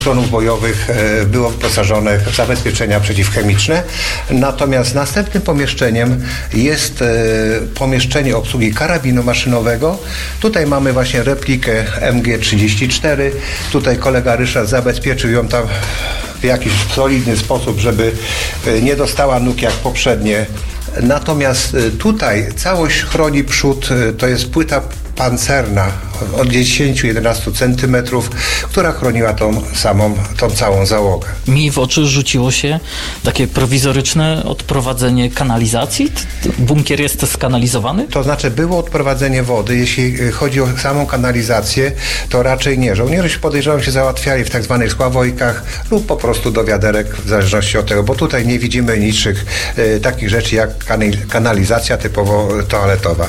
schronów bojowych było wyposażone w zabezpieczenia przeciwchemiczne. Natomiast następnym pomieszczeniem jest pomieszczenie obsługi karabinu maszynowego. Tutaj mamy właśnie replikę MG34. Tutaj kolega Ryszard zabezpieczył ją tam w jakiś solidny sposób, żeby nie dostała nóg jak poprzednie. Natomiast tutaj całość chroni przód, to jest płyta pancerna od 10-11 cm, która chroniła tą całą załogę. Mi w oczy rzuciło się takie prowizoryczne odprowadzenie kanalizacji. Bunkier jest skanalizowany? To znaczy było odprowadzenie wody. Jeśli chodzi o samą kanalizację, to raczej nie. Żołnierze, podejrzewam, się załatwiali w tak zwanych sławojkach lub po prostu do wiaderek, w zależności od tego, bo tutaj nie widzimy niczych takich rzeczy jak kanalizacja typowo toaletowa.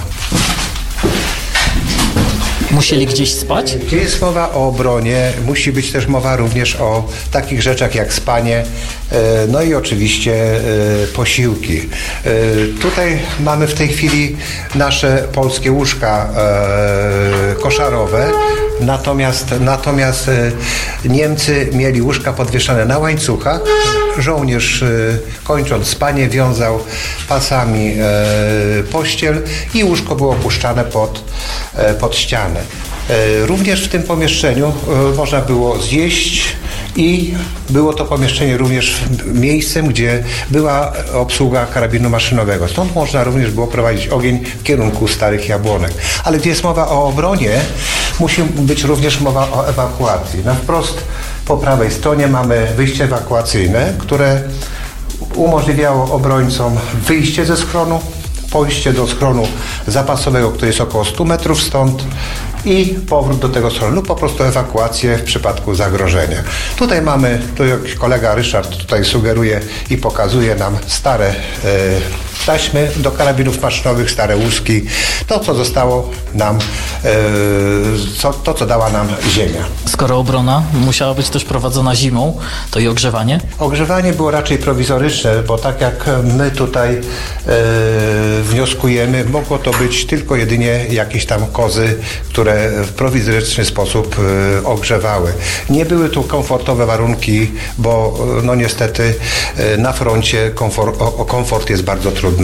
Musieli gdzieś spać? Gdzie jest mowa o obronie, musi być też mowa również o takich rzeczach jak spanie, no i oczywiście posiłki. Tutaj mamy w tej chwili nasze polskie łóżka koszarowe, natomiast Niemcy mieli łóżka podwieszane na łańcuchach. Żołnierz, kończąc spanie, wiązał pasami pościel i łóżko było opuszczane pod ścianę. Również w tym pomieszczeniu można było zjeść i było to pomieszczenie również miejscem, gdzie była obsługa karabinu maszynowego. Stąd można również było prowadzić ogień w kierunku Starych Jabłonek. Ale gdzie jest mowa o obronie, musi być również mowa o ewakuacji. Na wprost po prawej stronie mamy wyjście ewakuacyjne, które umożliwiało obrońcom wyjście ze schronu, pójście do schronu zapasowego, który jest około 100 metrów stąd i powrót do tego schronu lub po prostu ewakuację w przypadku zagrożenia. Tutaj mamy, tu kolega Ryszard tutaj sugeruje i pokazuje nam stare taśmy do karabinów maszynowych, stare łuski, to co zostało nam, to co dała nam ziemia. Skoro obrona musiała być też prowadzona zimą, to i ogrzewanie? Ogrzewanie było raczej prowizoryczne, bo tak jak my tutaj wnioskujemy, mogło to być tylko jedynie jakieś tam kozy, które w prowizoryczny sposób ogrzewały. Nie były tu komfortowe warunki, bo no niestety na froncie o komfort jest bardzo trudno.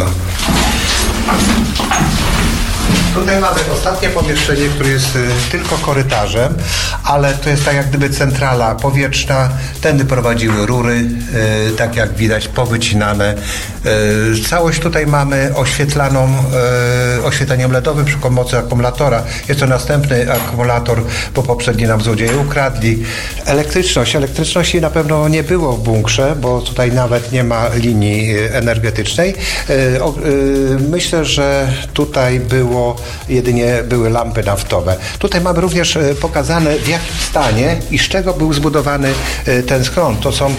Tutaj mamy ostatnie pomieszczenie, które jest tylko korytarzem, ale to jest tak jak gdyby centrala powietrzna. Tędy prowadziły rury, tak jak widać, powycinane. Całość tutaj mamy oświetleniem LEDowym przy pomocy akumulatora. Jest to następny akumulator, bo poprzedni nam złodzieje ukradli. Elektryczności na pewno nie było w bunkrze, bo tutaj nawet nie ma linii energetycznej. Myślę, że tutaj jedynie były lampy naftowe. Tutaj mamy również pokazane, w jakim stanie i z czego był zbudowany ten schron. To są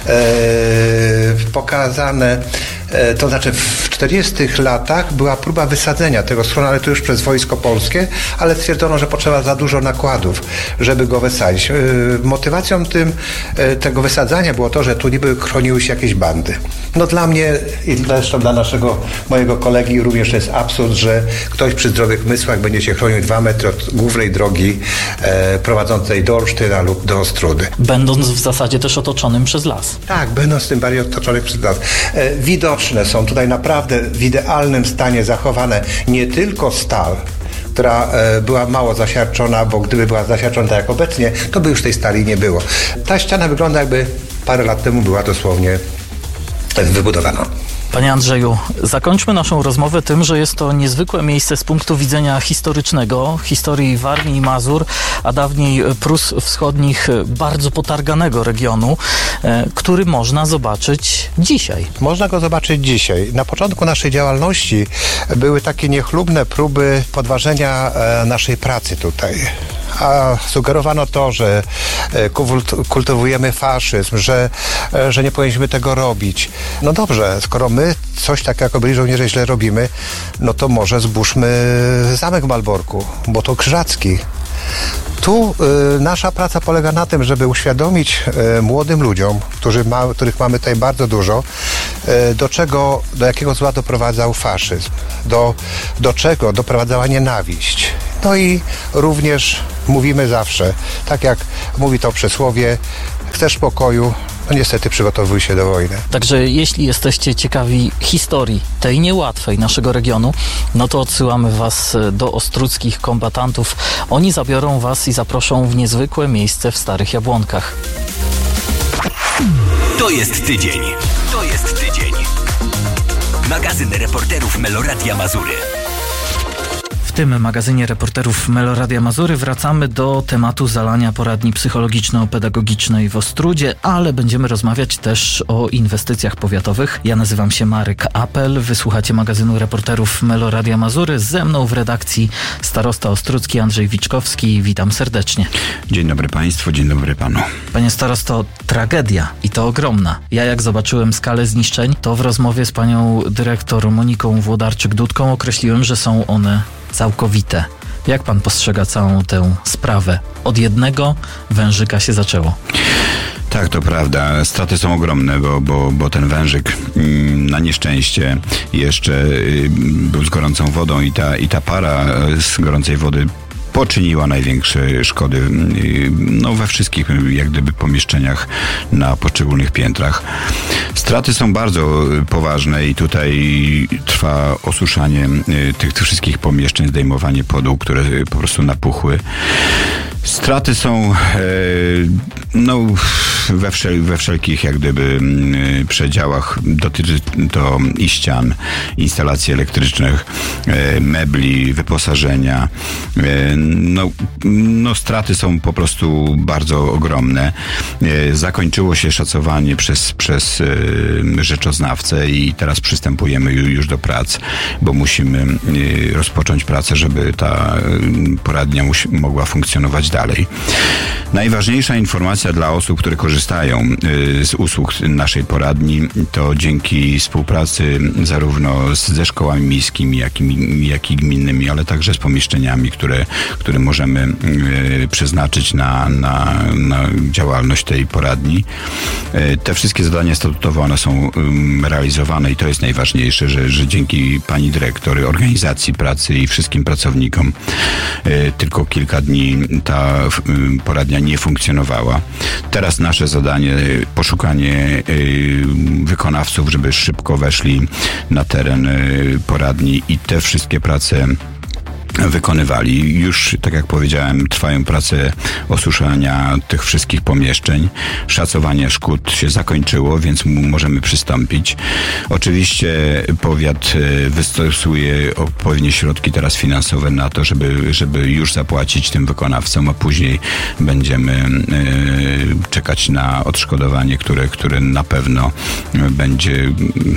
pokazane, to znaczy w 40 latach była próba wysadzenia tego schronu, ale to już przez Wojsko Polskie, ale stwierdzono, że potrzeba za dużo nakładów, żeby go wysadzić. Motywacją tego wysadzania było to, że tu niby chroniły się jakieś bandy. No dla mnie i zresztą dla mojego kolegi również jest absurd, że ktoś przy zdrowych mysłach będzie się chronił 2 metry od głównej drogi prowadzącej do Olsztyna lub do Ostródy. Będąc w zasadzie też otoczonym przez las. Tak, będąc tym bardziej otoczonym przez las. Widoczne są tutaj naprawdę w idealnym stanie zachowane nie tylko stal, która była mało zasiarczona, bo gdyby była zasiarczona tak jak obecnie, to by już tej stali nie było. Ta ściana wygląda, jakby parę lat temu była dosłownie wybudowana. Panie Andrzeju, zakończmy naszą rozmowę tym, że jest to niezwykłe miejsce z punktu widzenia historycznego, historii Warmii i Mazur, a dawniej Prus Wschodnich, bardzo potarganego regionu, który można zobaczyć dzisiaj. Można go zobaczyć dzisiaj. Na początku naszej działalności były takie niechlubne próby podważenia naszej pracy tutaj. A sugerowano to, że kultywujemy faszyzm, że nie powinniśmy tego robić. No dobrze, skoro my coś tak jako byli żołnierze źle robimy, no to może zburzmy zamek w Malborku, bo to Krzyżacki. Tu nasza praca polega na tym, żeby uświadomić młodym ludziom, których mamy tutaj bardzo dużo, do jakiego zła doprowadzał faszyzm, do czego doprowadzała nienawiść. No i również mówimy zawsze, tak jak mówi to przysłowie, chcesz pokoju, no niestety przygotowuj się do wojny. Także jeśli jesteście ciekawi historii tej niełatwej naszego regionu, no to odsyłamy was do ostródzkich kombatantów. Oni zabiorą was i zaproszą w niezwykłe miejsce w Starych Jabłonkach. To jest tydzień. To jest tydzień. Magazyn reporterów Meloradia Mazury. W tym magazynie reporterów Meloradia Mazury wracamy do tematu zalania poradni psychologiczno-pedagogicznej w Ostródzie, ale będziemy rozmawiać też o inwestycjach powiatowych. Ja nazywam się Marek Apel, wysłuchacie magazynu reporterów Meloradia Mazury. Ze mną w redakcji starosta ostródzki Andrzej Wiczkowski. Witam serdecznie. Dzień dobry państwu, dzień dobry panu. Panie starosto, tragedia i to ogromna. Ja jak zobaczyłem skalę zniszczeń, to w rozmowie z panią dyrektor Moniką Włodarczyk-Dudką określiłem, że są one całkowite. Jak pan postrzega całą tę sprawę? Od jednego wężyka się zaczęło. Tak, to prawda. Straty są ogromne, bo ten wężyk na nieszczęście jeszcze był z gorącą wodą i ta para z gorącej wody poczyniła największe szkody we wszystkich jak gdyby pomieszczeniach na poszczególnych piętrach. Straty są bardzo poważne i tutaj trwa osuszanie tych wszystkich pomieszczeń, zdejmowanie podłóg, które po prostu napuchły. Straty są we wszelkich jak gdyby przedziałach. Dotyczy to i ścian, instalacji elektrycznych, mebli, wyposażenia. Straty są po prostu bardzo ogromne. Zakończyło się szacowanie przez rzeczoznawcę i teraz przystępujemy już do prac, bo musimy rozpocząć pracę, żeby ta poradnia mogła funkcjonować dalej. Najważniejsza informacja dla osób, które korzystają z usług naszej poradni, to dzięki współpracy zarówno ze szkołami miejskimi, jak i gminnymi, ale także z pomieszczeniami, które możemy przeznaczyć na działalność tej poradni. Te wszystkie zadania statutowe, one są realizowane i to jest najważniejsze, że dzięki pani dyrektor, organizacji pracy i wszystkim pracownikom tylko kilka dni ta poradnia nie funkcjonowała. Teraz nasze zadanie, poszukanie wykonawców, żeby szybko weszli na teren poradni i te wszystkie prace wykonywali. Już, tak jak powiedziałem, trwają prace osuszania tych wszystkich pomieszczeń. Szacowanie szkód się zakończyło, więc możemy przystąpić. Oczywiście powiat wystosuje odpowiednie środki teraz finansowe na to, żeby już zapłacić tym wykonawcom, a później będziemy czekać na odszkodowanie, które na pewno będzie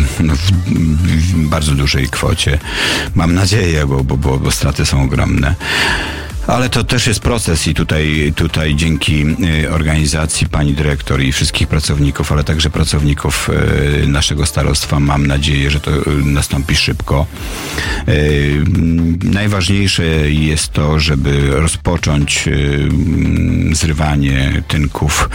w bardzo dużej kwocie. Mam nadzieję, bo straty są ogromne. Ale to też jest proces i tutaj dzięki organizacji pani dyrektor i wszystkich pracowników, ale także pracowników naszego starostwa mam nadzieję, że to nastąpi szybko. Najważniejsze jest to, żeby rozpocząć zrywanie tynków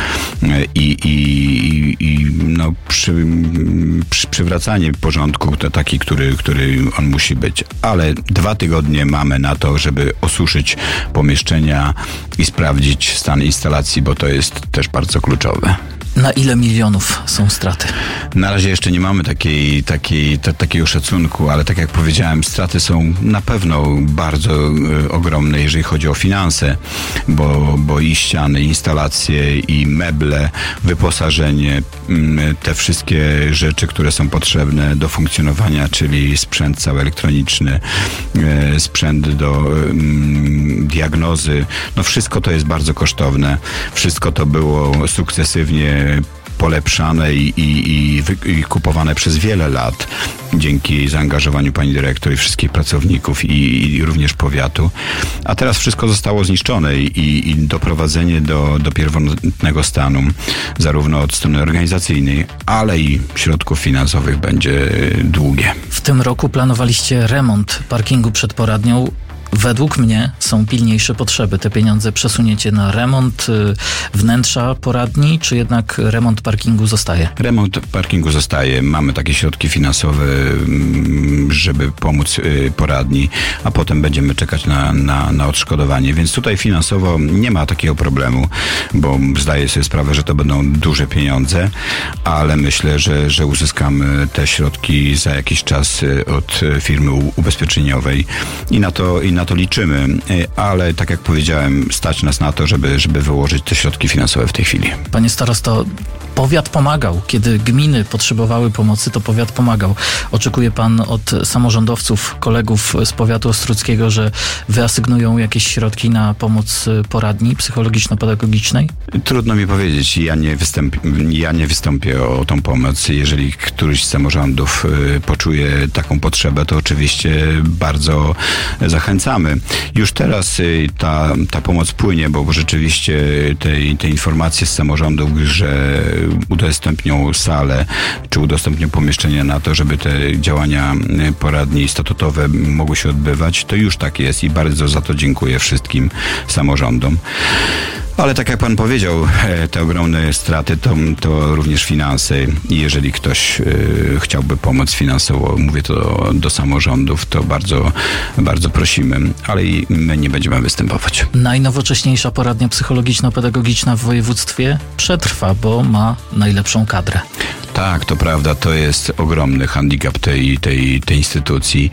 i przywracanie porządku taki, który on musi być. Ale 2 tygodnie mamy na to, żeby osuszyć pomieszczenia i sprawdzić stan instalacji, bo to jest też bardzo kluczowe. Na ile milionów są straty? Na razie jeszcze nie mamy takiego szacunku, ale tak jak powiedziałem, straty są na pewno bardzo ogromne, jeżeli chodzi o finanse, bo i ściany, instalacje, i meble, wyposażenie, te wszystkie rzeczy, które są potrzebne do funkcjonowania, czyli sprzęt cały elektroniczny, sprzęt do diagnozy, wszystko to jest bardzo kosztowne. Wszystko to było sukcesywnie polepszane i kupowane przez wiele lat dzięki zaangażowaniu pani dyrektor i wszystkich pracowników i również powiatu. A teraz wszystko zostało zniszczone i doprowadzenie do pierwotnego stanu zarówno od strony organizacyjnej, ale i środków finansowych będzie długie. W tym roku planowaliście remont parkingu przed poradnią. według mnie są pilniejsze potrzeby. Te pieniądze przesuniecie na remont wnętrza poradni, czy jednak remont parkingu zostaje? Remont parkingu zostaje. Mamy takie środki finansowe, żeby pomóc poradni, a potem będziemy czekać na odszkodowanie. Więc tutaj finansowo nie ma takiego problemu, bo zdaję sobie sprawę, że to będą duże pieniądze, ale myślę, że uzyskamy te środki za jakiś czas od firmy ubezpieczeniowej i na to liczymy. Ale tak jak powiedziałem, stać nas na to, żeby wyłożyć te środki finansowe w tej chwili. Panie starosto, powiat pomagał. Kiedy gminy potrzebowały pomocy, to powiat pomagał. Oczekuje pan od samorządowców, kolegów z powiatu ostródzkiego, że wyasygnują jakieś środki na pomoc poradni psychologiczno-pedagogicznej? Trudno mi powiedzieć. Ja nie wystąpię o tą pomoc. Jeżeli któryś z samorządów poczuje taką potrzebę, to oczywiście bardzo zachęcamy. Już teraz ta pomoc płynie, bo rzeczywiście te informacje z samorządów, że udostępnią salę, czy udostępnią pomieszczenia na to, żeby te działania poradni statutowe mogły się odbywać, to już tak jest i bardzo za to dziękuję wszystkim samorządom. Ale tak jak pan powiedział, te ogromne straty to również finanse i jeżeli ktoś chciałby pomóc finansowo, mówię to do samorządów, to bardzo, bardzo prosimy, ale i my nie będziemy występować. Najnowocześniejsza poradnia psychologiczno-pedagogiczna w województwie przetrwa, bo ma najlepszą kadrę. Tak, to prawda, to jest ogromny handicap tej instytucji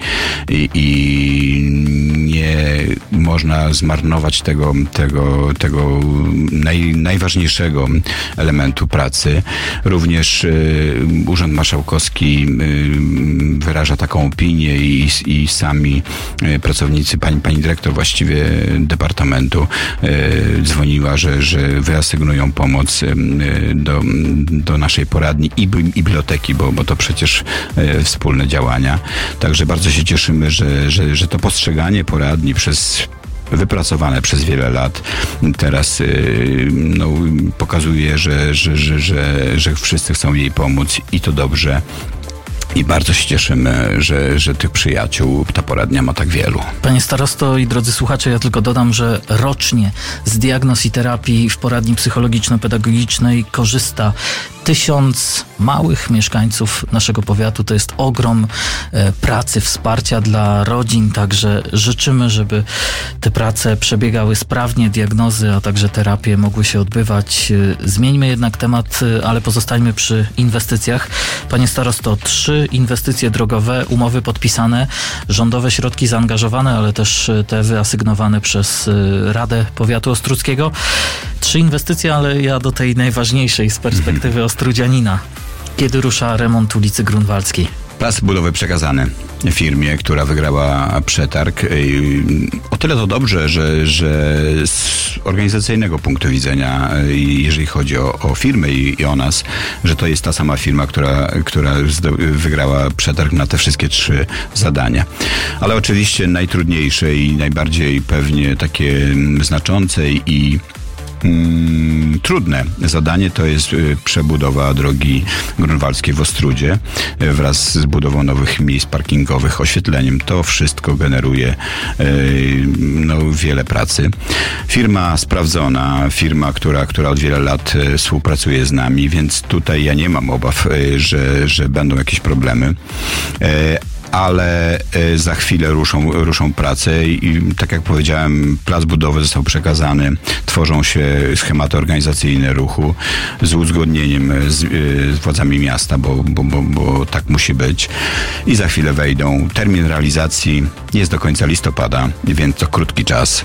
i nie można zmarnować tego najważniejszego elementu pracy. Również Urząd Marszałkowski wyraża taką opinię i sami pracownicy, pani dyrektor właściwie departamentu dzwoniła, że wyasygnują pomoc do naszej poradni i biblioteki, bo to przecież wspólne działania. Także bardzo się cieszymy, że to postrzeganie poradni wypracowane przez wiele lat teraz pokazuje, że wszyscy chcą jej pomóc i to dobrze. I bardzo się cieszymy, że tych przyjaciół ta poradnia ma tak wielu. Panie starosto i drodzy słuchacze, ja tylko dodam, że rocznie z diagnoz i terapii w poradni psychologiczno-pedagogicznej korzysta 1000 małych mieszkańców naszego powiatu. To jest ogrom pracy, wsparcia dla rodzin, także życzymy, żeby te prace przebiegały sprawnie, diagnozy, a także terapie mogły się odbywać. Zmieńmy jednak temat, ale pozostańmy przy inwestycjach. Panie starosto, 3 inwestycje drogowe, umowy podpisane, rządowe środki zaangażowane, ale też te wyasygnowane przez Radę Powiatu Ostródzkiego. 3 inwestycje, ale ja do tej najważniejszej z perspektywy Ostródzianina. Kiedy rusza remont ulicy Grunwaldzkiej? Plac budowy przekazany firmie, która wygrała przetarg. O tyle to dobrze, że z organizacyjnego punktu widzenia, jeżeli chodzi o firmę i o nas, że to jest ta sama firma, która wygrała przetarg na te wszystkie 3 zadania. Ale oczywiście najtrudniejsze i najbardziej pewnie takie znaczące i trudne zadanie to jest przebudowa drogi grunwaldzkiej w Ostródzie wraz z budową nowych miejsc parkingowych, oświetleniem. To wszystko generuje wiele pracy. Firma sprawdzona, firma, która od wiele lat współpracuje z nami, więc tutaj ja nie mam obaw, że będą jakieś problemy. Ale za chwilę ruszą prace i tak jak powiedziałem, plac budowy został przekazany, tworzą się schematy organizacyjne ruchu z uzgodnieniem z władzami miasta, bo tak musi być i za chwilę wejdą. Termin realizacji jest do końca listopada, więc to krótki czas.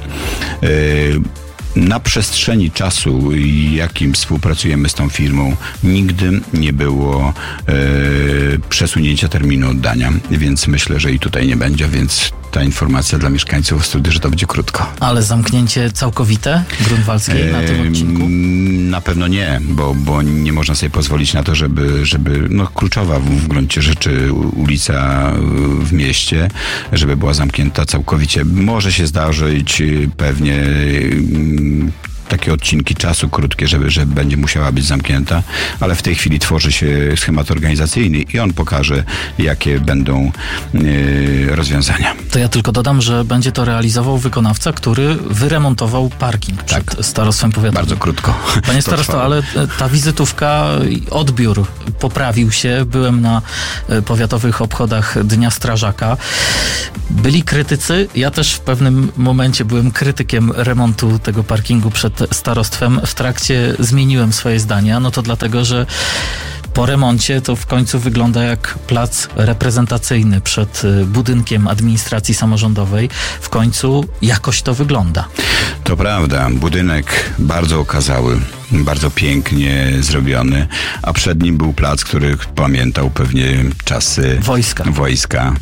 Na przestrzeni czasu, jakim współpracujemy z tą firmą, nigdy nie było przesunięcia terminu oddania, więc myślę, że i tutaj nie będzie, więc ta informacja dla mieszkańców Ostródy, że to będzie krótko. Ale zamknięcie całkowite Grunwaldzkiej na tym odcinku? Na pewno nie, bo nie można sobie pozwolić na to, żeby kluczowa w gruncie rzeczy ulica w mieście, żeby była zamknięta całkowicie. Może się zdarzyć pewnie takie odcinki czasu krótkie, że będzie musiała być zamknięta, ale w tej chwili tworzy się schemat organizacyjny i on pokaże, jakie będą rozwiązania. To ja tylko dodam, że będzie to realizował wykonawca, który wyremontował parking przed starostwem powiatowym. Bardzo krótko. Panie starosto, ale ta wizytówka, odbiór poprawił się. Byłem na powiatowych obchodach Dnia Strażaka. Byli krytycy. Ja też w pewnym momencie byłem krytykiem remontu tego parkingu przed starostwem. W trakcie zmieniłem swoje zdania. No to dlatego, że po remoncie to w końcu wygląda jak plac reprezentacyjny przed budynkiem administracji samorządowej. W końcu jakoś to wygląda. To prawda, budynek bardzo okazały, bardzo pięknie zrobiony, a przed nim był plac, który pamiętał pewnie czasy wojska.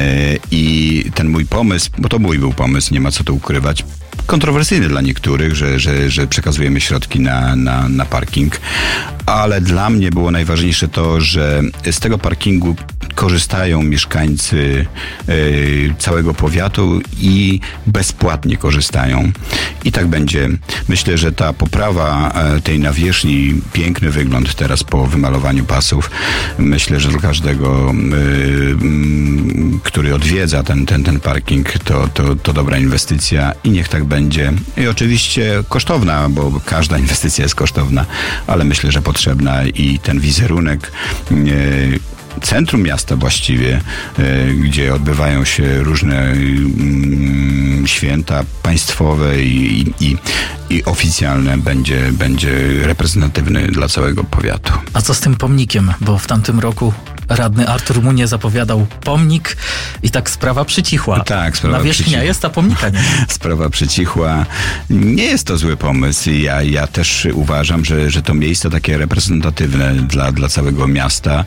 I ten mój pomysł, bo to mój był pomysł, nie ma co tu ukrywać, kontrowersyjny dla niektórych, że przekazujemy środki na parking, ale dla mnie było najważniejsze to, że z tego parkingu korzystają mieszkańcy całego powiatu i bezpłatnie korzystają. I tak będzie. Myślę, że ta poprawa tej nawierzchni, piękny wygląd teraz po wymalowaniu pasów, myślę, że dla każdego, który odwiedza ten parking, to dobra inwestycja i niech tak będzie. I oczywiście kosztowna, bo każda inwestycja jest kosztowna, ale myślę, że potrzebna i ten wizerunek centrum miasta właściwie, gdzie odbywają się różne święta państwowe i oficjalne, będzie reprezentatywny dla całego powiatu. A co z tym pomnikiem? Bo w tamtym roku radny Artur Munie zapowiadał pomnik i tak sprawa przycichła. Tak, sprawa nawierzchnia jest, a pomnika nie. Sprawa przycichła. Nie jest to zły pomysł. Ja też uważam, że to miejsce takie reprezentatywne dla całego miasta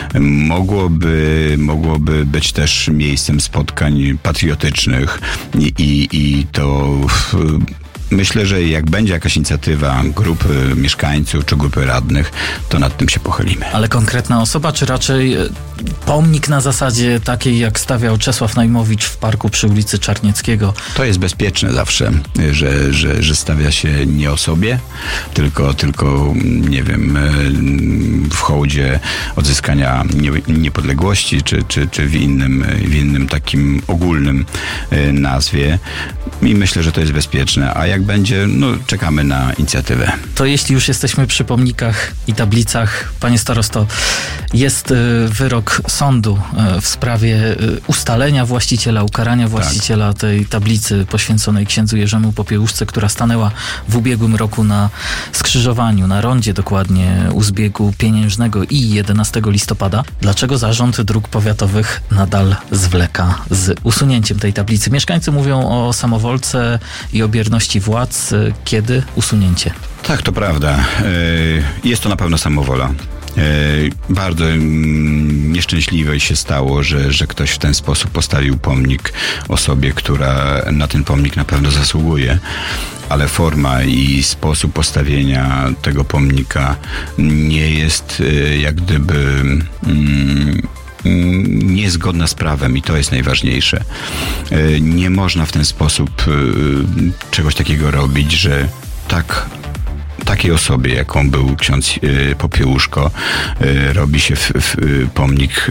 mogłoby być też miejscem spotkań patriotycznych i to myślę, że jak będzie jakaś inicjatywa grupy mieszkańców czy grupy radnych, to nad tym się pochylimy. Ale konkretna osoba, czy raczej pomnik na zasadzie takiej, jak stawiał Czesław Najmowicz w parku przy ulicy Czarnieckiego? To jest bezpieczne zawsze, że stawia się nie osobie, tylko nie wiem, w hołdzie odzyskania niepodległości, czy w innym takim ogólnym nazwie. I myślę, że to jest bezpieczne. A jak będzie, czekamy na inicjatywę. To jeśli już jesteśmy przy pomnikach i tablicach, panie starosto, jest wyrok sądu w sprawie ustalenia właściciela, ukarania właściciela tej tablicy poświęconej księdzu Jerzemu Popiełuszce, która stanęła w ubiegłym roku na skrzyżowaniu, na rondzie dokładnie u zbiegu Pieniężnego i 11 listopada. Dlaczego Zarząd Dróg Powiatowych nadal zwleka z usunięciem tej tablicy? Mieszkańcy mówią o samowolce i o bierności władz. Kiedy usunięcie? Tak, to prawda. Jest to na pewno samowola. Bardzo nieszczęśliwe się stało, że ktoś w ten sposób postawił pomnik osobie, która na ten pomnik na pewno zasługuje, ale forma i sposób postawienia tego pomnika nie jest jak gdyby niezgodna z prawem i to jest najważniejsze. Nie można w ten sposób czegoś takiego robić, że takiej osobie, jaką był ksiądz Popiełuszko, robi się pomnik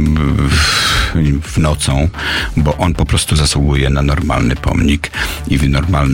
w nocą, bo on po prostu zasługuje na normalny pomnik i w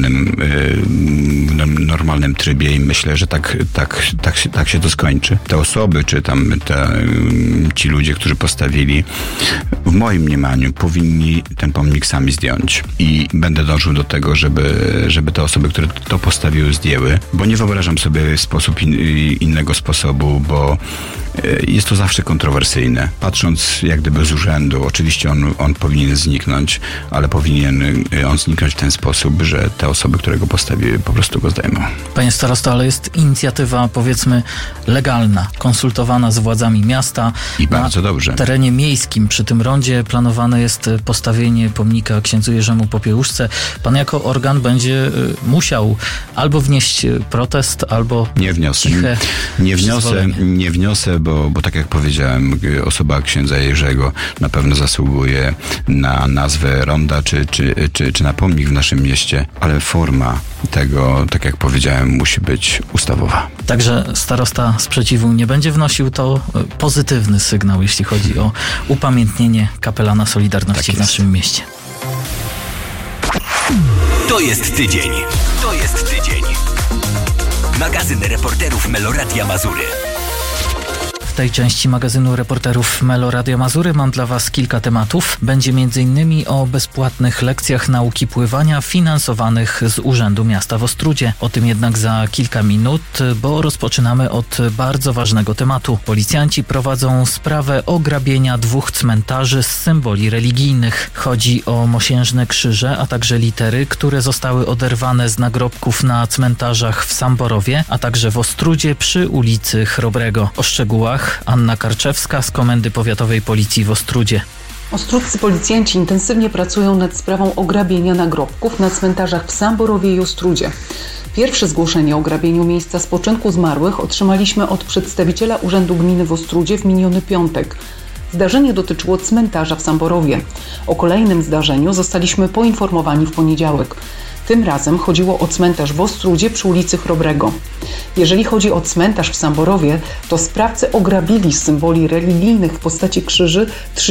normalnym trybie i myślę, że tak się to skończy. Te osoby, czy tam ci ludzie, którzy postawili, w moim mniemaniu powinni ten pomnik sami zdjąć i będę dążył do tego, żeby te osoby, które to postawiły, zdjęły, bo nie wyobrażam sobie innego sposobu, bo jest to zawsze kontrowersyjne. Patrząc jak gdyby z urzędu, oczywiście on powinien zniknąć, ale powinien on zniknąć w ten sposób, że te osoby, które go postawiły, po prostu go zdejmą. Panie starosto, ale jest inicjatywa, powiedzmy, legalna, konsultowana z władzami miasta. I bardzo dobrze. Na terenie miejskim przy tym rondzie planowane jest postawienie pomnika księdzu Jerzemu Popiełuszce. Pan jako organ będzie musiał albo wnieść protest, albo nie wniosę, ciche nie wniosę, bo tak jak powiedziałem, osoba księdza Jerzego na pewno zasługuje na nazwę ronda czy na pomnik w naszym mieście, ale forma tego, tak jak powiedziałem, musi być ustawowa. Także starosta sprzeciwu nie będzie wnosił, to pozytywny sygnał, jeśli chodzi o upamiętnienie kapelana Solidarności w naszym mieście. To jest tydzień. To jest tydzień. Magazyn reporterów Meloradia Mazury. W tej części magazynu reporterów Meloradia Mazury mam dla Was kilka tematów. Będzie m.in. o bezpłatnych lekcjach nauki pływania finansowanych z Urzędu Miasta w Ostródzie. O tym jednak za kilka minut, bo rozpoczynamy od bardzo ważnego tematu. Policjanci prowadzą sprawę ograbienia 2 cmentarzy z symboli religijnych. Chodzi o mosiężne krzyże, a także litery, które zostały oderwane z nagrobków na cmentarzach w Samborowie, a także w Ostródzie przy ulicy Chrobrego. O szczegółach Anna Karczewska z Komendy Powiatowej Policji w Ostródzie. Ostródzcy policjanci intensywnie pracują nad sprawą ograbienia nagrobków na cmentarzach w Samborowie i Ostródzie. Pierwsze zgłoszenie o ograbieniu miejsca spoczynku zmarłych otrzymaliśmy od przedstawiciela Urzędu Gminy w Ostródzie w miniony piątek. Zdarzenie dotyczyło cmentarza w Samborowie. O kolejnym zdarzeniu zostaliśmy poinformowani w poniedziałek. Tym razem chodziło o cmentarz w Ostródzie przy ulicy Chrobrego. Jeżeli chodzi o cmentarz w Samborowie, to sprawcy ograbili z symboli religijnych w postaci krzyży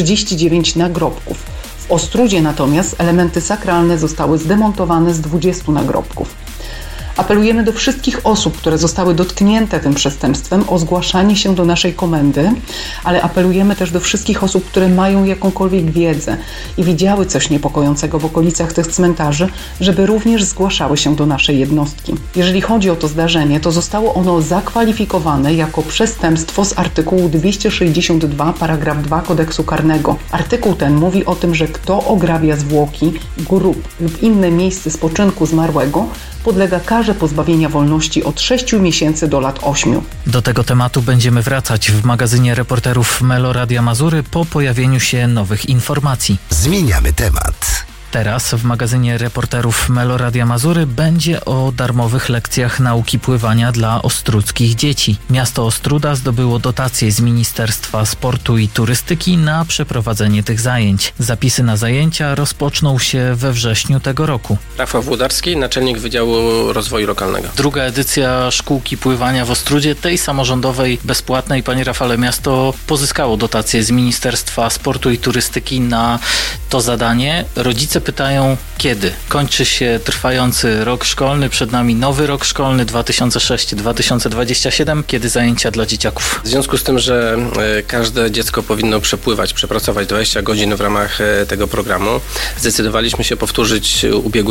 39 nagrobków. W Ostródzie natomiast elementy sakralne zostały zdemontowane z 20 nagrobków. Apelujemy do wszystkich osób, które zostały dotknięte tym przestępstwem, o zgłaszanie się do naszej komendy, ale apelujemy też do wszystkich osób, które mają jakąkolwiek wiedzę i widziały coś niepokojącego w okolicach tych cmentarzy, żeby również zgłaszały się do naszej jednostki. Jeżeli chodzi o to zdarzenie, to zostało ono zakwalifikowane jako przestępstwo z artykułu 262 paragraf 2 Kodeksu Karnego. Artykuł ten mówi o tym, że kto ograbia zwłoki, grób lub inne miejsce spoczynku zmarłego, podlega karze pozbawienia wolności od 6 miesięcy do lat 8. Do tego tematu będziemy wracać w magazynie reporterów Meloradia Mazury po pojawieniu się nowych informacji. Zmieniamy temat. Teraz w magazynie reporterów Meloradia Mazury będzie o darmowych lekcjach nauki pływania dla ostródzkich dzieci. Miasto Ostróda zdobyło dotację z Ministerstwa Sportu i Turystyki na przeprowadzenie tych zajęć. Zapisy na zajęcia rozpoczną się we wrześniu tego roku. Rafał Włodarski, naczelnik Wydziału Rozwoju Lokalnego. Druga edycja szkółki pływania w Ostródzie, tej samorządowej, bezpłatnej. Panie Rafale, miasto pozyskało dotację z Ministerstwa Sportu i Turystyki na to zadanie. Rodzice pytają, kiedy kończy się trwający rok szkolny, przed nami nowy rok szkolny 2006-2027, kiedy zajęcia dla dzieciaków. W związku z tym, że każde dziecko powinno przepracować 20 godzin w ramach tego programu, zdecydowaliśmy się powtórzyć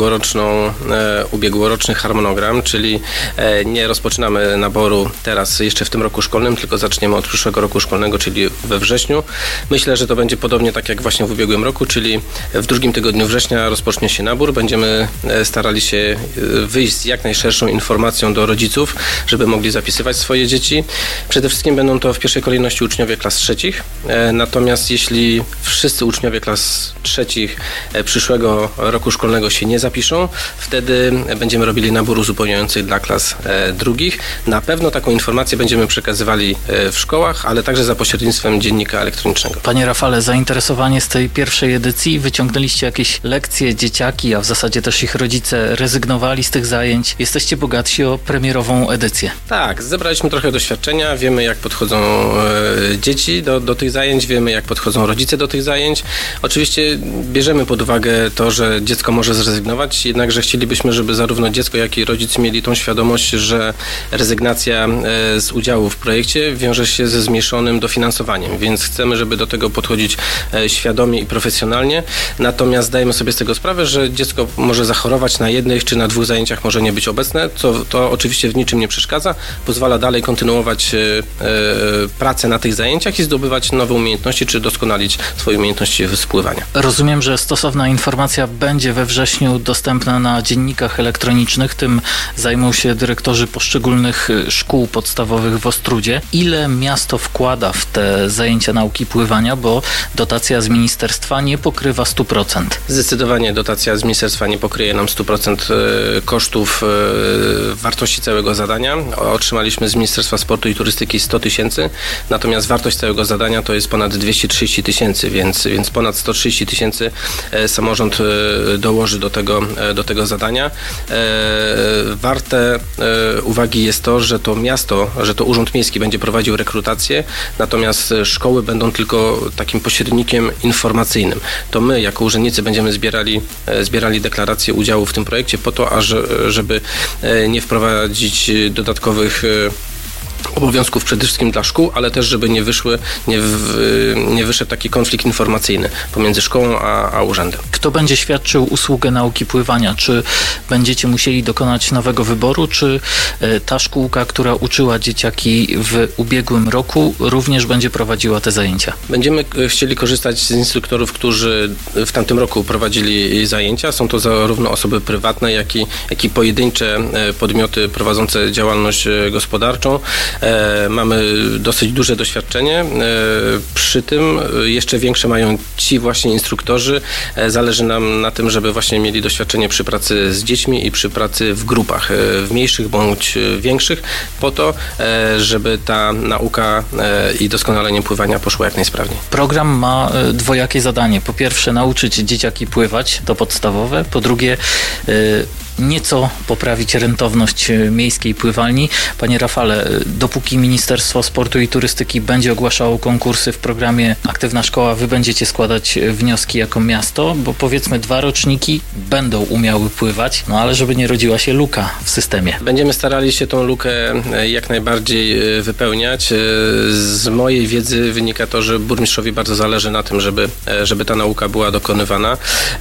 ubiegłoroczny harmonogram, czyli nie rozpoczynamy naboru teraz jeszcze w tym roku szkolnym, tylko zaczniemy od przyszłego roku szkolnego, czyli we wrześniu. Myślę, że to będzie podobnie tak jak właśnie w ubiegłym roku, czyli w drugim tygodniu września rozpocznie się nabór. Będziemy starali się wyjść z jak najszerszą informacją do rodziców, żeby mogli zapisywać swoje dzieci. Przede wszystkim będą to w pierwszej kolejności uczniowie klas trzecich. Natomiast jeśli wszyscy uczniowie klas trzecich przyszłego roku szkolnego się nie zapiszą, wtedy będziemy robili nabór uzupełniający dla klas drugich. Na pewno taką informację będziemy przekazywali w szkołach, ale także za pośrednictwem dziennika elektronicznego. Panie Rafale, zainteresowanie z tej pierwszej edycji, wyciągnęliście jakieś lekcje, dzieciaki, a w zasadzie też ich rodzice rezygnowali z tych zajęć. Jesteście bogatsi o premierową edycję. Tak, zebraliśmy trochę doświadczenia, wiemy jak podchodzą dzieci do tych zajęć, wiemy jak podchodzą rodzice do tych zajęć. Oczywiście bierzemy pod uwagę to, że dziecko może zrezygnować, jednakże chcielibyśmy, żeby zarówno dziecko, jak i rodzic mieli tą świadomość, że rezygnacja z udziału w projekcie wiąże się ze zmniejszonym dofinansowaniem, więc chcemy, żeby do tego podchodzić świadomie i profesjonalnie. Natomiast zdajemy sobie z tego sprawę, że dziecko może zachorować na jednych czy na 2 zajęciach, może nie być obecne, co to oczywiście w niczym nie przeszkadza, pozwala dalej kontynuować pracę na tych zajęciach i zdobywać nowe umiejętności, czy doskonalić swoje umiejętności spływania. Rozumiem, że stosowna informacja będzie we wrześniu dostępna na dziennikach elektronicznych, tym zajmą się dyrektorzy poszczególnych szkół podstawowych w Ostródzie. Ile miasto wkłada w te zajęcia nauki pływania, bo dotacja z ministerstwa nie pokrywa 100%? Zdecydowanie dotacja z ministerstwa nie pokryje nam 100% kosztów wartości całego zadania. Otrzymaliśmy z Ministerstwa Sportu i Turystyki 100 000, natomiast wartość całego zadania to jest ponad 230 000, więc ponad 130 000 samorząd dołoży do tego zadania. Warte uwagi jest to, że to miasto, że to Urząd Miejski będzie prowadził rekrutację, natomiast szkoły będą tylko takim pośrednikiem informacyjnym. To my, jako urzędnicy, będziemy zbierali deklaracje udziału w tym projekcie po to, żeby nie wprowadzić dodatkowych obowiązków przede wszystkim dla szkół, ale też, żeby nie wyszedł taki konflikt informacyjny pomiędzy szkołą a urzędem. Kto będzie świadczył usługę nauki pływania? Czy będziecie musieli dokonać nowego wyboru, czy ta szkółka, która uczyła dzieciaki w ubiegłym roku, również będzie prowadziła te zajęcia? Będziemy chcieli korzystać z instruktorów, którzy w tamtym roku prowadzili zajęcia. Są to zarówno osoby prywatne, jak i pojedyncze podmioty prowadzące działalność gospodarczą. Mamy dosyć duże doświadczenie. Przy tym jeszcze większe mają ci właśnie instruktorzy. Zależy nam na tym, żeby właśnie mieli doświadczenie przy pracy z dziećmi i przy pracy w grupach, w mniejszych bądź większych, po to, żeby ta nauka i doskonalenie pływania poszło jak najsprawniej. Program ma dwojakie zadanie. Po pierwsze, nauczyć dzieciaki pływać, to podstawowe. Po drugie, nieco poprawić rentowność miejskiej pływalni. Panie Rafale, dopóki Ministerstwo Sportu i Turystyki będzie ogłaszało konkursy w programie Aktywna Szkoła, wy będziecie składać wnioski jako miasto, bo powiedzmy 2 roczniki będą umiały pływać, no ale żeby nie rodziła się luka w systemie. Będziemy starali się tą lukę jak najbardziej wypełniać. Z mojej wiedzy wynika to, że burmistrzowi bardzo zależy na tym, żeby ta nauka była dokonywana.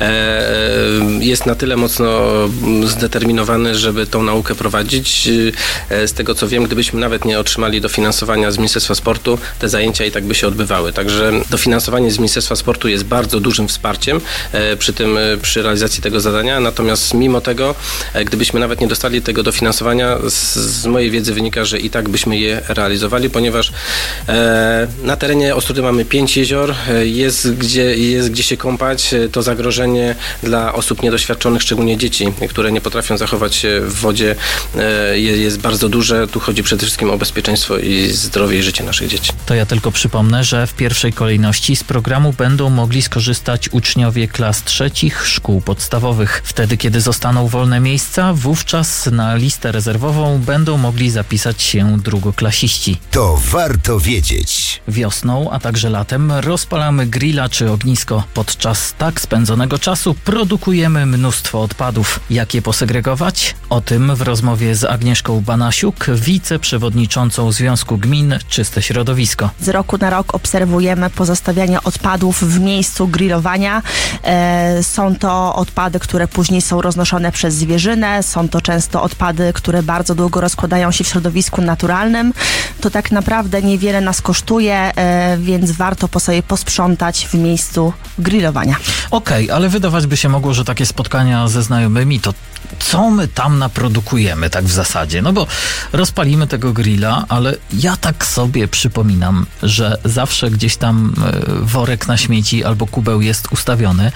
Jest na tyle mocno zdeterminowany, żeby tą naukę prowadzić. Z tego co wiem, gdybyśmy nawet nie otrzymali dofinansowania z Ministerstwa Sportu, te zajęcia i tak by się odbywały. Także dofinansowanie z Ministerstwa Sportu jest bardzo dużym wsparciem przy realizacji tego zadania. Natomiast mimo tego, gdybyśmy nawet nie dostali tego dofinansowania, z mojej wiedzy wynika, że i tak byśmy je realizowali, ponieważ na terenie Ostródy mamy 5 jezior, jest gdzie się kąpać. To zagrożenie dla osób niedoświadczonych, szczególnie dzieci, które nie potrafią zachować się w wodzie, jest bardzo duże. Tu chodzi przede wszystkim o bezpieczeństwo i zdrowie i życie naszych dzieci. To ja tylko przypomnę, że w pierwszej kolejności z programu będą mogli skorzystać uczniowie klas 3 szkół podstawowych. Wtedy, kiedy zostaną wolne miejsca, wówczas na listę rezerwową będą mogli zapisać się drugoklasiści. To warto wiedzieć. Wiosną, a także latem rozpalamy grilla czy ognisko. Podczas tak spędzonego czasu produkujemy mnóstwo odpadów. Jak je posegregować? O tym w rozmowie z Agnieszką Banasiuk, wiceprzewodniczącą Związku Gmin Czyste Środowisko. Z roku na rok obserwujemy pozostawianie odpadów w miejscu grillowania. Są to odpady, które później są roznoszone przez zwierzynę. Są to często odpady, które bardzo długo rozkładają się w środowisku naturalnym. To tak naprawdę niewiele nas kosztuje, więc warto po sobie posprzątać w miejscu grillowania. Okej, ale wydawać by się mogło, że takie spotkania ze znajomymi to co my tam naprodukujemy tak w zasadzie? No bo rozpalimy tego grilla, ale ja tak sobie przypominam, że zawsze gdzieś tam worek na śmieci albo kubeł jest ustawiony.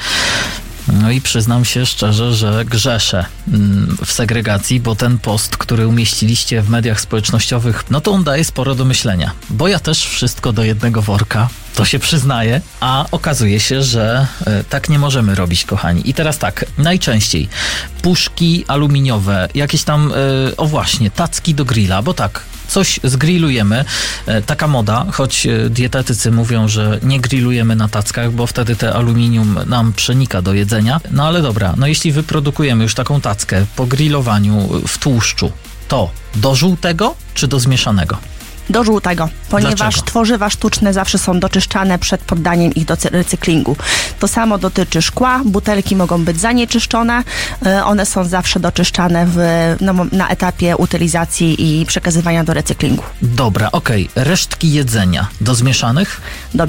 No i przyznam się szczerze, że grzeszę w segregacji, bo ten post, który umieściliście w mediach społecznościowych, no to on daje sporo do myślenia. Bo ja też wszystko do jednego worka, to się przyznaję, a okazuje się, że tak nie możemy robić, kochani. I teraz tak, najczęściej puszki aluminiowe, jakieś tam, o właśnie, tacki do grilla, bo tak, coś zgrillujemy, taka moda, choć dietetycy mówią, że nie grillujemy na tackach, bo wtedy te aluminium nam przenika do jedzenia. No ale dobra, no jeśli wyprodukujemy już taką tackę po grillowaniu w tłuszczu, to do żółtego czy do zmieszanego? Do żółtego, ponieważ Dlaczego? Tworzywa sztuczne zawsze są doczyszczane przed poddaniem ich do recyklingu. To samo dotyczy szkła, butelki mogą być zanieczyszczone, one są zawsze doczyszczane na etapie utylizacji i przekazywania do recyklingu. Dobra, okej. Resztki jedzenia do zmieszanych? Do bio.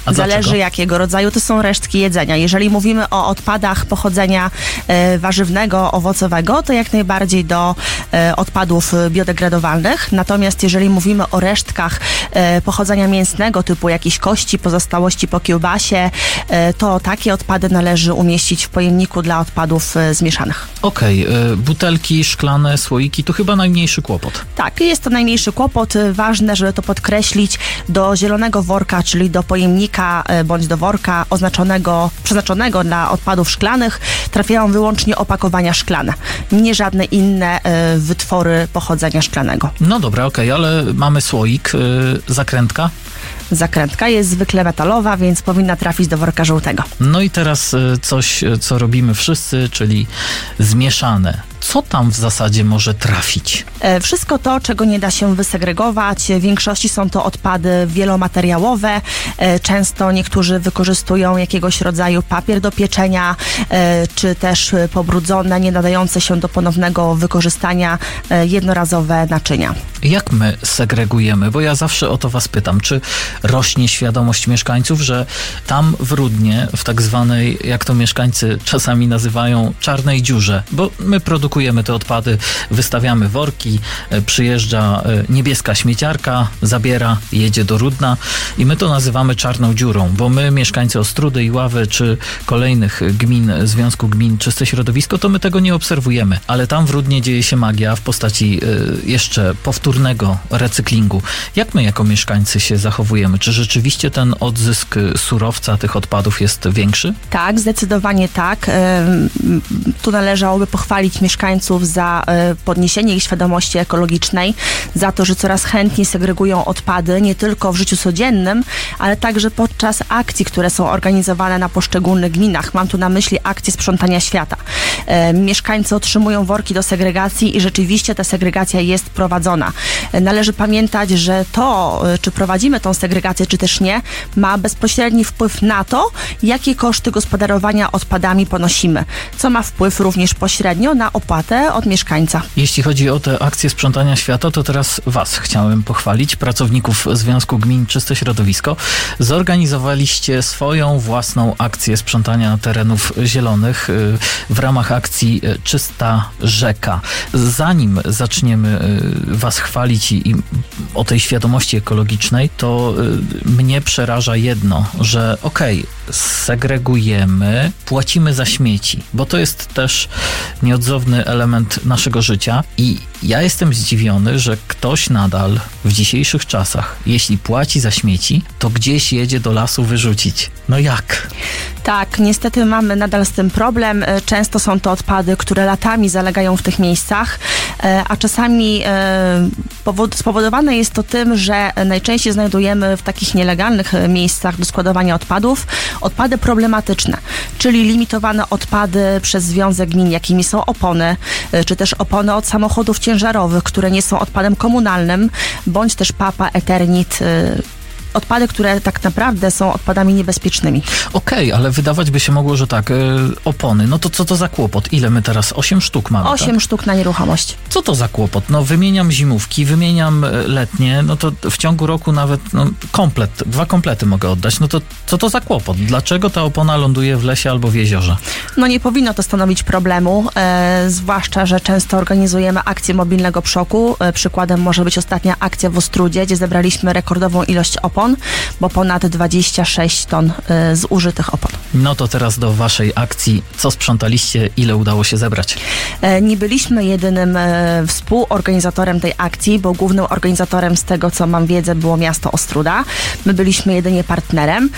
A Zależy dlaczego? jakiego rodzaju to są resztki jedzenia. Jeżeli mówimy o odpadach pochodzenia warzywnego, owocowego, to jak najbardziej do odpadów biodegradowalnych. Natomiast jeżeli mówimy o resztkach pochodzenia mięsnego, typu jakieś kości, pozostałości po kiełbasie, to takie odpady należy umieścić w pojemniku dla odpadów zmieszanych. Okej, butelki, szklane, słoiki to chyba najmniejszy kłopot. Tak, jest to najmniejszy kłopot. Ważne, żeby to podkreślić, do zielonego worka, czyli do pojemnika bądź do worka przeznaczonego dla odpadów szklanych trafiają wyłącznie opakowania szklane, nie żadne inne wytwory pochodzenia szklanego. No dobra, okej, ale mamy słoik, zakrętka. Zakrętka jest zwykle metalowa, więc powinna trafić do worka żółtego. No i teraz coś, co robimy wszyscy, czyli zmieszane. Co tam w zasadzie może trafić? Wszystko to, czego nie da się wysegregować. W większości są to odpady wielomateriałowe. Często niektórzy wykorzystują jakiegoś rodzaju papier do pieczenia, czy też pobrudzone, nie nadające się do ponownego wykorzystania jednorazowe naczynia. Jak my segregujemy? Bo ja zawsze o to was pytam. Czy rośnie świadomość mieszkańców, że tam w Rudnie, w tak zwanej, jak to mieszkańcy czasami nazywają, czarnej dziurze, bo my produkujemy te odpady, wystawiamy worki, przyjeżdża niebieska śmieciarka, zabiera, jedzie do Rudna i my to nazywamy czarną dziurą, bo my, mieszkańcy Ostródy, Iławy czy kolejnych gmin, Związku Gmin Czyste Środowisko, to my tego nie obserwujemy, ale tam w Rudnie dzieje się magia w postaci jeszcze powtórnego recyklingu. Jak my jako mieszkańcy się zachowujemy? Czy rzeczywiście ten odzysk surowca, tych odpadów jest większy? Tak, zdecydowanie tak. Tu należałoby pochwalić mieszkańców za podniesienie ich świadomości ekologicznej, za to, że coraz chętniej segregują odpady, nie tylko w życiu codziennym, ale także podczas akcji, które są organizowane na poszczególnych gminach. Mam tu na myśli akcję sprzątania świata. Mieszkańcy otrzymują worki do segregacji i rzeczywiście ta segregacja jest prowadzona. Należy pamiętać, że to, czy prowadzimy tą segregację, czy też nie, ma bezpośredni wpływ na to, jakie koszty gospodarowania odpadami ponosimy, co ma wpływ również pośrednio na opłatę od mieszkańca. Jeśli chodzi o te akcje sprzątania świata, to teraz was chciałem pochwalić, pracowników Związku Gmin Czyste Środowisko. Zorganizowaliście swoją własną akcję sprzątania terenów zielonych w ramach akcji Czysta Rzeka. Zanim zaczniemy was chwalić i o tej świadomości ekologicznej, to mnie przeraża jedno, że segregujemy, płacimy za śmieci, bo to jest też nieodzowny element naszego życia i ja jestem zdziwiony, że ktoś nadal w dzisiejszych czasach, jeśli płaci za śmieci, to gdzieś jedzie do lasu wyrzucić. No jak? Tak, niestety mamy nadal z tym problem. Często są to odpady, które latami zalegają w tych miejscach, a czasami spowodowane jest to tym, że najczęściej znajdujemy w takich nielegalnych miejscach do składowania odpadów odpady problematyczne, czyli limitowane odpady przez Związek Gmin, jakimi są opony, czy też opony od samochodów ciężarowych, które nie są odpadem komunalnym, bądź też papa, eternit, odpady, które tak naprawdę są odpadami niebezpiecznymi. Okej, ale wydawać by się mogło, że tak, opony, no to co to za kłopot? Ile my teraz? 8 sztuk mamy, 8 tak? sztuk na nieruchomość. Co to za kłopot? No wymieniam zimówki, wymieniam letnie, no to w ciągu roku nawet komplet, 2 komplety mogę oddać. No to co to za kłopot? Dlaczego ta opona ląduje w lesie albo w jeziorze? No nie powinno to stanowić problemu, zwłaszcza, że często organizujemy akcję mobilnego przoku. Przykładem może być ostatnia akcja w Ostródzie, gdzie zebraliśmy rekordową ilość opon, bo ponad 26 ton zużytych opon. No to teraz do waszej akcji. Co sprzątaliście? Ile udało się zebrać? Nie byliśmy jedynym współorganizatorem tej akcji, bo głównym organizatorem, z tego co mam wiedzę, było miasto Ostróda. My byliśmy jedynie partnerem.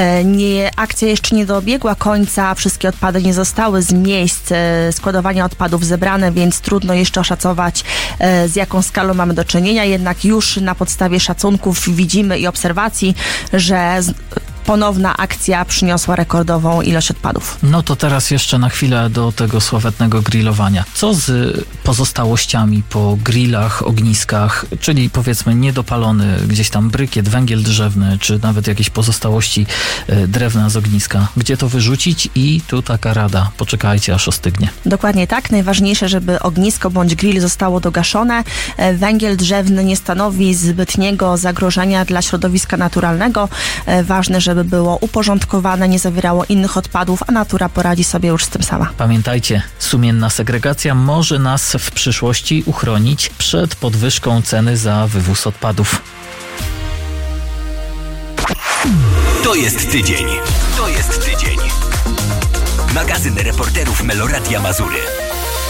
Akcja jeszcze nie dobiegła końca, wszystkie odpady nie zostały z miejsc składowania odpadów zebrane, więc trudno jeszcze oszacować, z jaką skalą mamy do czynienia, jednak już na podstawie szacunków widzimy i obserwacji, że ponowna akcja przyniosła rekordową ilość odpadów. No to teraz jeszcze na chwilę do tego sławetnego grillowania. Co z pozostałościami po grillach, ogniskach, czyli powiedzmy niedopalony gdzieś tam brykiet, węgiel drzewny, czy nawet jakieś pozostałości drewna z ogniska? Gdzie to wyrzucić? I tu taka rada, poczekajcie aż ostygnie. Dokładnie tak. Najważniejsze, żeby ognisko bądź grill zostało dogaszone. Węgiel drzewny nie stanowi zbytniego zagrożenia dla środowiska naturalnego. Ważne, żeby żeby było uporządkowane, nie zawierało innych odpadów, a natura poradzi sobie już z tym sama. Pamiętajcie, sumienna segregacja może nas w przyszłości uchronić przed podwyżką ceny za wywóz odpadów. To jest tydzień. To jest tydzień. Magazyn reporterów Meloradia Mazury.